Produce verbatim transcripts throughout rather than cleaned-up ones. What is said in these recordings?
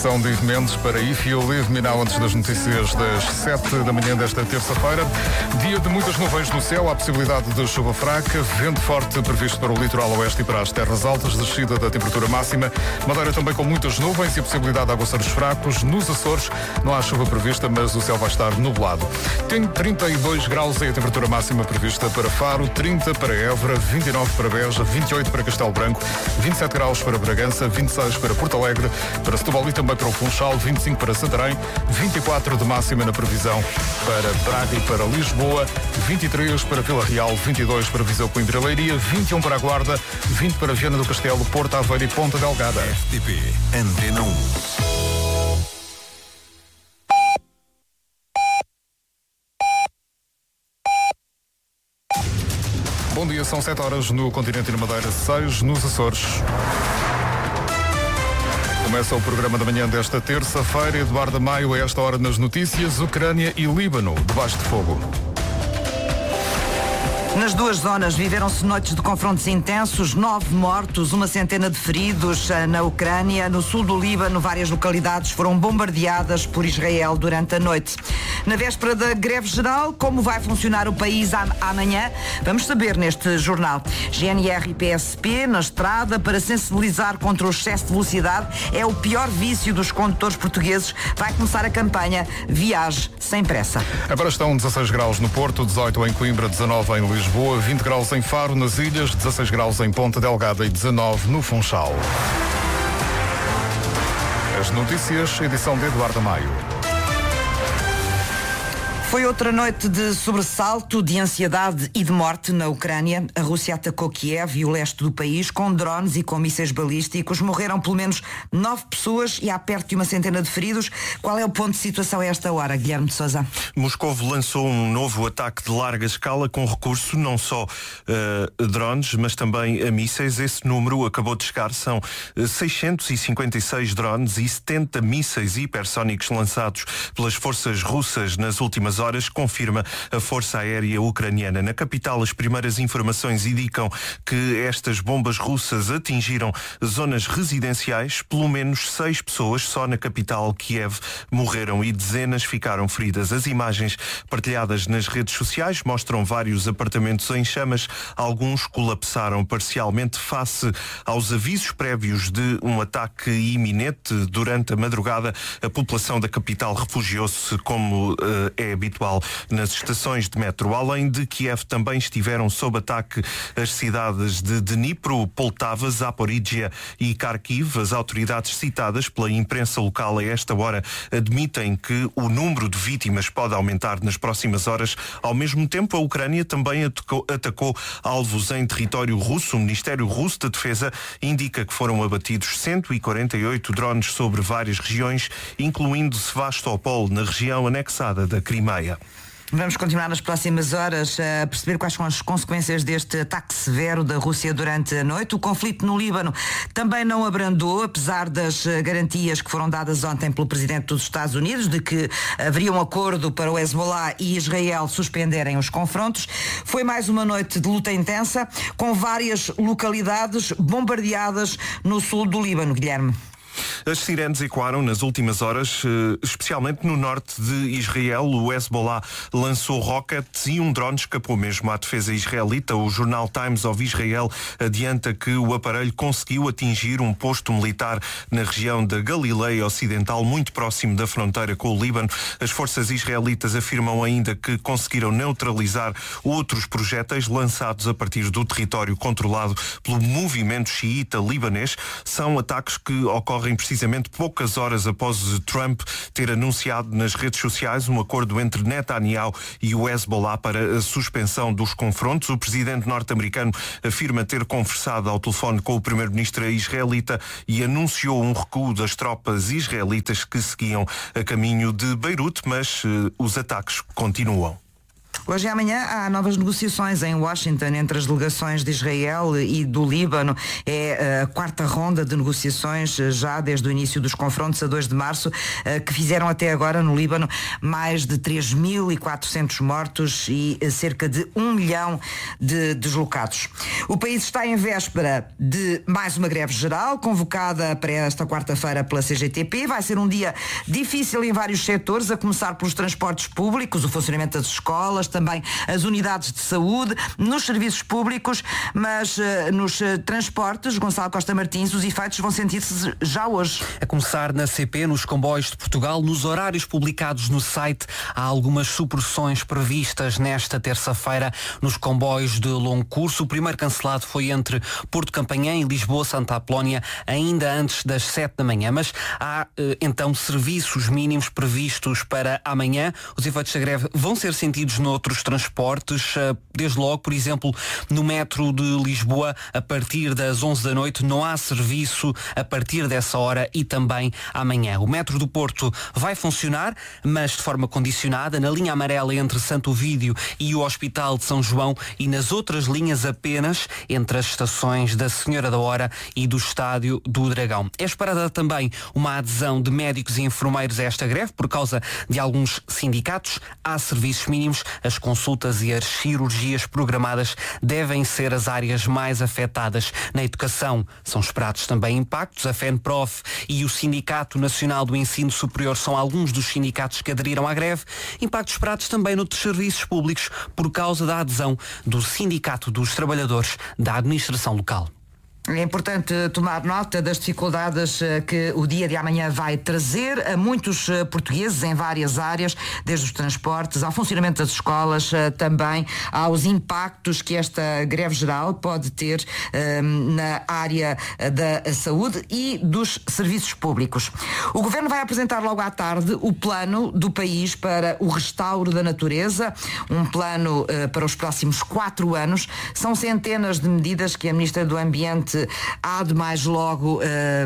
edição de Ivo Mendes para If You Leave Me Now, antes das notícias das sete da manhã desta terça-feira. Dia de muitas nuvens no céu, há possibilidade de chuva fraca, vento forte previsto para o litoral oeste e para as terras altas, descida da temperatura máxima. Madeira também com muitas nuvens e a possibilidade de aguaceiros fracos. Nos Açores não há chuva prevista, mas o céu vai estar nublado. Tem trinta e dois graus é a temperatura máxima prevista para Faro, trinta para Évora, vinte e nove para Beja, vinte e oito para Castelo Branco, vinte e sete graus para Bragança, vinte e seis para Porto Alegre, para Setúbal e também para o Funchal, vinte e cinco para Santarém, vinte e quatro de máxima na previsão para Braga e para Lisboa, vinte e três para Vila Real, vinte e dois para Viseu, Coimbra e Leiria, vinte e um para a Guarda, vinte para Viana do Castelo, Porto Aveiro e Ponta Delgada. R T P Antena um. Bom dia, são sete horas no continente e na Madeira, seis nos Açores. Começa o programa da manhã desta terça-feira. Eduardo Maio, a esta hora nas notícias, Ucrânia e Líbano, debaixo de fogo. Nas duas zonas viveram-se noites de confrontos intensos, nove mortos, uma centena de feridos na Ucrânia. No sul do Líbano, várias localidades foram bombardeadas por Israel durante a noite. Na véspera da greve geral, como vai funcionar o país amanhã? Vamos saber neste jornal. G N R e P S P na estrada para sensibilizar contra o excesso de velocidade. É o pior vício dos condutores portugueses. Vai começar a campanha Viaje Sem Pressa. Agora estão dezasseis graus no Porto, dezoito em Coimbra, dezanove em Lisboa, vinte graus em Faro, nas Ilhas, dezasseis graus em Ponta Delgada e dezanove no Funchal. As notícias, edição de Eduardo Maio. Foi outra noite de sobressalto, de ansiedade e de morte na Ucrânia. A Rússia atacou Kiev e o leste do país com drones e com mísseis balísticos. Morreram pelo menos nove pessoas e há perto de uma centena de feridos. Qual é o ponto de situação a esta hora, Guilherme de Sousa? Moscovo lançou um novo ataque de larga escala com recurso não só uh, drones, mas também a mísseis. Esse número acabou de chegar. São uh, seiscentos e cinquenta e seis drones e setenta mísseis hipersónicos lançados pelas forças russas nas últimas horas. Horas, confirma a Força Aérea Ucraniana. Na capital, as primeiras informações indicam que estas bombas russas atingiram zonas residenciais. Pelo menos seis pessoas só na capital, Kiev, morreram e dezenas ficaram feridas. As imagens partilhadas nas redes sociais mostram vários apartamentos em chamas. Alguns colapsaram parcialmente face aos avisos prévios de um ataque iminente. Durante a madrugada, a população da capital refugiou-se, como uh, é habitual nas estações de metro. Além de Kiev, também estiveram sob ataque as cidades de Dnipro, Poltava, Zaporizhia e Kharkiv. As autoridades citadas pela imprensa local a esta hora admitem que o número de vítimas pode aumentar nas próximas horas. Ao mesmo tempo, a Ucrânia também atacou, atacou alvos em território russo. O Ministério Russo da Defesa indica que foram abatidos cento e quarenta e oito drones sobre várias regiões, incluindo Sevastopol, na região anexada da Crimeia. Vamos continuar nas próximas horas a perceber quais são as consequências deste ataque severo da Rússia durante a noite. O conflito no Líbano também não abrandou, apesar das garantias que foram dadas ontem pelo Presidente dos Estados Unidos de que haveria um acordo para o Hezbollah e Israel suspenderem os confrontos. Foi mais uma noite de luta intensa, com várias localidades bombardeadas no sul do Líbano, Guilherme. As sirenes ecoaram nas últimas horas, especialmente no norte de Israel. O Hezbollah lançou rockets e um drone escapou mesmo à defesa israelita. O jornal Times of Israel adianta que o aparelho conseguiu atingir um posto militar na região da Galileia Ocidental, muito próximo da fronteira com o Líbano. As forças israelitas afirmam ainda que conseguiram neutralizar outros projéteis lançados a partir do território controlado pelo movimento xiita libanês. São ataques que ocorrem precisamente poucas horas após Trump ter anunciado nas redes sociais um acordo entre Netanyahu e o Hezbollah para a suspensão dos confrontos. O presidente norte-americano afirma ter conversado ao telefone com o primeiro-ministro israelita e anunciou um recuo das tropas israelitas que seguiam a caminho de Beirute, mas uh, os ataques continuam. Hoje e amanhã há novas negociações em Washington entre as delegações de Israel e do Líbano. É a quarta ronda de negociações já desde o início dos confrontos a dois de março, que fizeram até agora no Líbano mais de três mil e quatrocentos mortos e cerca de um milhão de deslocados. O país está em véspera de mais uma greve geral, convocada para esta quarta-feira pela C G T P. Vai ser um dia difícil em vários setores, a começar pelos transportes públicos, o funcionamento das escolas, também as unidades de saúde, nos serviços públicos, mas uh, nos uh, transportes, Gonçalo Costa Martins, os efeitos vão sentir-se já hoje. A começar na C P, nos comboios de Portugal, nos horários publicados no site, há algumas supressões previstas nesta terça-feira nos comboios de longo curso. O primeiro cancelado foi entre Porto Campanhã e Lisboa-Santa Apolónia, ainda antes das sete da manhã, mas há uh, então serviços mínimos previstos para amanhã. Os efeitos da greve vão ser sentidos noutros transportes, desde logo, por exemplo, no metro de Lisboa, a partir das onze da noite, não há serviço a partir dessa hora e também amanhã. O metro do Porto vai funcionar, mas de forma condicionada, na linha amarela entre Santo Ovídio e o Hospital de São João e nas outras linhas apenas entre as estações da Senhora da Hora e do Estádio do Dragão. É esperada também uma adesão de médicos e enfermeiros a esta greve por causa de alguns sindicatos. Há serviços mínimos, as consultas e as cirurgias programadas devem ser as áreas mais afetadas. Na educação são esperados também impactos. A FENPROF e o Sindicato Nacional do Ensino Superior são alguns dos sindicatos que aderiram à greve. Impactos esperados também noutros serviços públicos por causa da adesão do Sindicato dos Trabalhadores da Administração Local. É importante tomar nota das dificuldades que o dia de amanhã vai trazer a muitos portugueses em várias áreas, desde os transportes ao funcionamento das escolas, também aos impactos que esta greve geral pode ter um, na área da saúde e dos serviços públicos. O Governo vai apresentar logo à tarde o plano do país para o restauro da natureza, um plano uh, para os próximos quatro anos. São centenas de medidas que a Ministra do Ambiente há de mais logo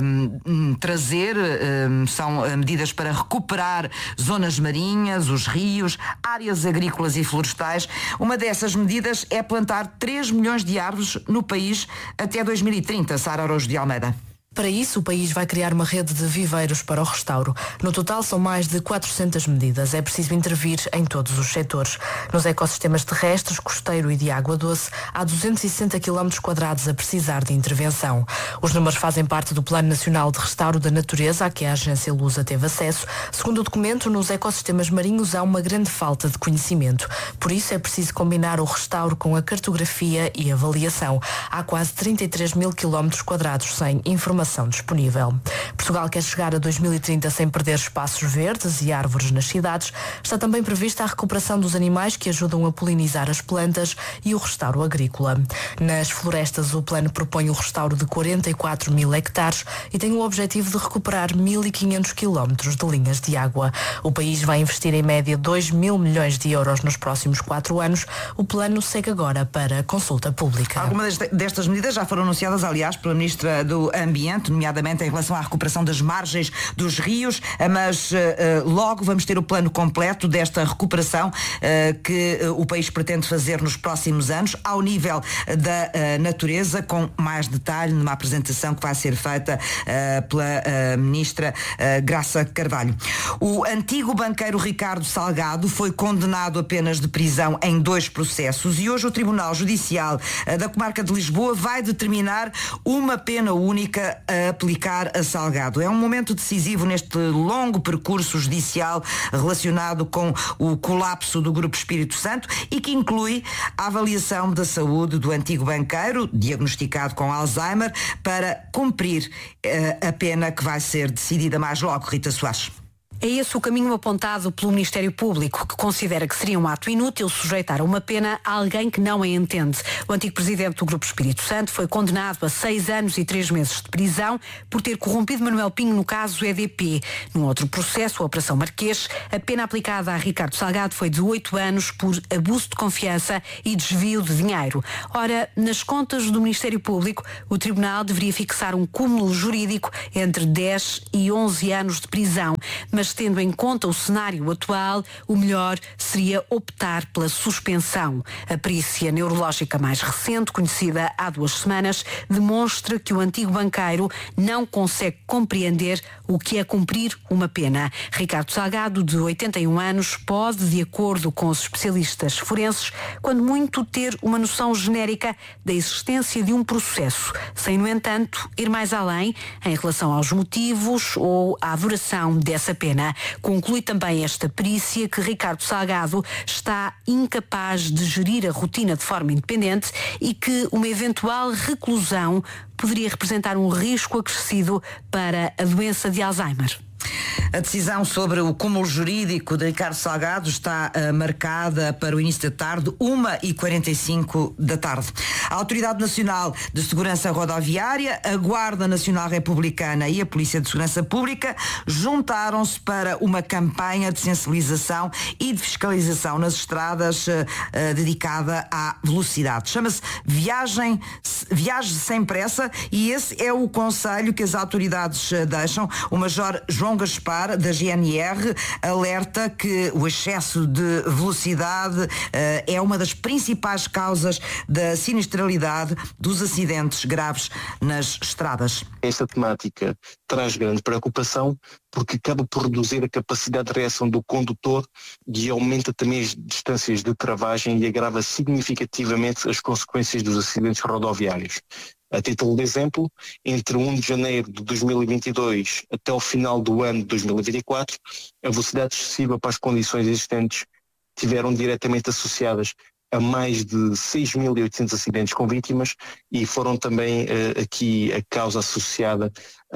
um, trazer, um, são medidas para recuperar zonas marinhas, os rios, áreas agrícolas e florestais. Uma dessas medidas é plantar três milhões de árvores no país até dois mil e trinta, Sara Araújo de Almeida. Para isso, o país vai criar uma rede de viveiros para o restauro. No total, são mais de quatrocentas medidas. É preciso intervir em todos os setores. Nos ecossistemas terrestres, costeiro e de água doce, há duzentos e sessenta quilómetros quadrados a precisar de intervenção. Os números fazem parte do Plano Nacional de Restauro da Natureza, a que a agência Lusa teve acesso. Segundo o documento, nos ecossistemas marinhos há uma grande falta de conhecimento. Por isso, é preciso combinar o restauro com a cartografia e avaliação. Há quase trinta e três mil quilómetros quadrados sem informação disponível. Portugal quer chegar a dois mil e trinta sem perder espaços verdes e árvores nas cidades. Está também prevista a recuperação dos animais que ajudam a polinizar as plantas e o restauro agrícola. Nas florestas, o plano propõe o restauro de quarenta e quatro mil hectares e tem o objetivo de recuperar mil e quinhentos quilómetros de linhas de água. O país vai investir em média dois mil milhões de euros nos próximos quatro anos. O plano segue agora para consulta pública. Algumas destas medidas já foram anunciadas, aliás, pela Ministra do Ambiente, nomeadamente em relação à recuperação das margens dos rios, mas uh, logo vamos ter o plano completo desta recuperação uh, que uh, o país pretende fazer nos próximos anos, ao nível da uh, natureza, com mais detalhe numa apresentação que vai ser feita uh, pela uh, Ministra uh, Graça Carvalho. O antigo banqueiro Ricardo Salgado foi condenado a penas de prisão em dois processos e hoje o Tribunal Judicial uh, da Comarca de Lisboa vai determinar uma pena única a aplicar a Salgado. É um momento decisivo neste longo percurso judicial relacionado com o colapso do Grupo Espírito Santo e que inclui a avaliação da saúde do antigo banqueiro, diagnosticado com Alzheimer, para cumprir uh, a pena que vai ser decidida mais logo. Rita Soares. É esse o caminho apontado pelo Ministério Público, que considera que seria um ato inútil sujeitar a uma pena a alguém que não a entende. O antigo presidente do Grupo Espírito Santo foi condenado a seis anos e três meses de prisão por ter corrompido Manuel Pinho no caso E D P. Num outro processo, a Operação Marquês, a pena aplicada a Ricardo Salgado foi de oito anos por abuso de confiança e desvio de dinheiro. Ora, nas contas do Ministério Público, o Tribunal deveria fixar um cúmulo jurídico entre dez e onze anos de prisão, mas mas tendo em conta o cenário atual, o melhor seria optar pela suspensão. A perícia neurológica mais recente, conhecida há duas semanas, demonstra que o antigo banqueiro não consegue compreender o que é cumprir uma pena. Ricardo Salgado, de oitenta e um anos, pode, de acordo com os especialistas forenses, quando muito ter uma noção genérica da existência de um processo, sem, no entanto, ir mais além em relação aos motivos ou à duração dessa pena. Conclui também esta perícia que Ricardo Salgado está incapaz de gerir a rotina de forma independente e que uma eventual reclusão poderia representar um risco acrescido para a doença de Alzheimer. A decisão sobre o cúmulo jurídico de Ricardo Salgado está uh, marcada para o início da tarde, uma e quarenta e cinco da tarde. A Autoridade Nacional de Segurança Rodoviária, a Guarda Nacional Republicana e a Polícia de Segurança Pública juntaram-se para uma campanha de sensibilização e de fiscalização nas estradas uh, uh, dedicada à velocidade. Chama-se Viagem, Viagem Sem Pressa, e esse é o conselho que as autoridades uh, deixam. O Major João Gaspar, da G N R, alerta que o excesso de velocidade uh, é uma das principais causas da sinistralidade dos acidentes graves nas estradas. Esta temática traz grande preocupação porque acaba por reduzir a capacidade de reação do condutor e aumenta também as distâncias de travagem e agrava significativamente as consequências dos acidentes rodoviários. A título de exemplo, entre primeiro de janeiro de dois mil e vinte e dois até o final do ano de dois mil e vinte e quatro, a velocidade excessiva para as condições existentes tiveram diretamente associadas a mais de seis mil e oitocentos acidentes com vítimas e foram também uh, aqui a causa associada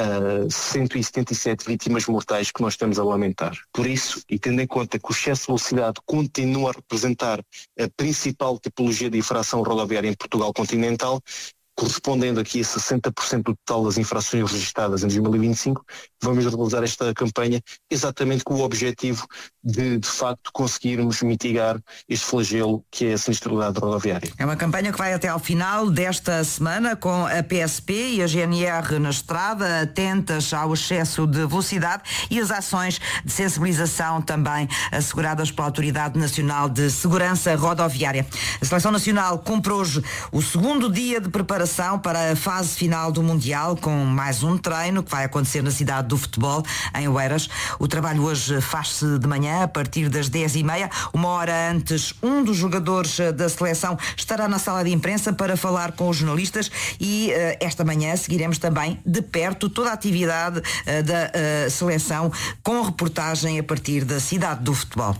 a cento e setenta e sete vítimas mortais que nós estamos a lamentar. Por isso, e tendo em conta que o excesso de velocidade continua a representar a principal tipologia de infração rodoviária em Portugal continental, correspondendo aqui a sessenta por cento do total das infrações registradas em dois mil e vinte e cinco, vamos realizar esta campanha exatamente com o objetivo de, de facto, conseguirmos mitigar este flagelo que é a sinistralidade rodoviária. É uma campanha que vai até ao final desta semana, com a P S P e a G N R na estrada, atentas ao excesso de velocidade, e as ações de sensibilização também asseguradas pela Autoridade Nacional de Segurança Rodoviária. A Seleção Nacional cumpre hoje o segundo dia de preparação para a fase final do Mundial, com mais um treino que vai acontecer na cidade do futebol, em Oeiras. O trabalho hoje faz-se de manhã, a partir das dez e meia. Uma hora antes, um dos jogadores da seleção estará na sala de imprensa para falar com os jornalistas e uh, esta manhã seguiremos também de perto toda a atividade uh, da uh, seleção, com reportagem a partir da cidade do futebol.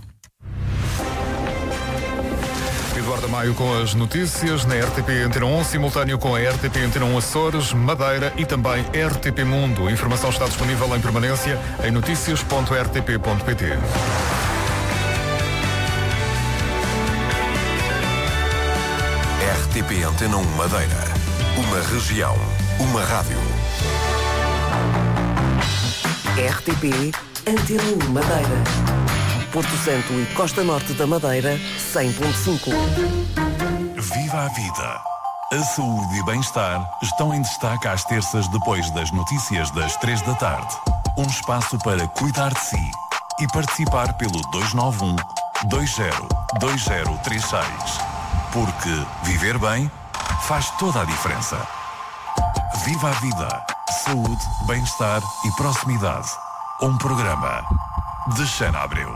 Eduardo Maio com as notícias na R T P Antena um, simultâneo com a R T P Antena um Açores, Madeira e também R T P Mundo. A informação está disponível em permanência em notícias ponto r t p ponto p t. R T P Antena um Madeira. Uma região. Uma rádio. R T P Antena um Madeira. Porto Santo e Costa Norte da Madeira, cem ponto cinco. Viva a vida! A saúde e bem-estar estão em destaque às terças depois das notícias das três da tarde. Um espaço para cuidar de si e participar pelo dois nove um, dois zero, dois zero três seis. Porque viver bem faz toda a diferença. Viva a vida! Saúde, bem-estar e proximidade. Um programa de Xana Abreu.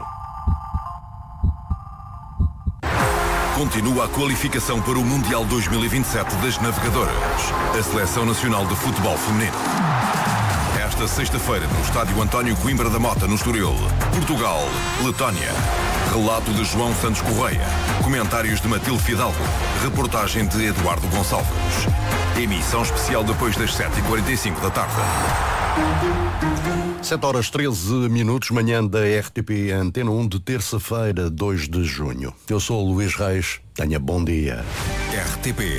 Continua a qualificação para o Mundial dois mil e vinte e sete das navegadoras. A Seleção Nacional de Futebol Feminino. Esta sexta-feira, no estádio António Coimbra da Mota, no Estoril. Portugal, Letónia. Relato de João Santos Correia. Comentários de Matilde Fidalgo. Reportagem de Eduardo Gonçalves. Emissão especial depois das sete e quarenta e cinco da tarde. sete horas treze minutos, manhã da R T P Antena um de terça-feira, dois de junho. Eu sou o Luís Reis. Tenha bom dia. R T P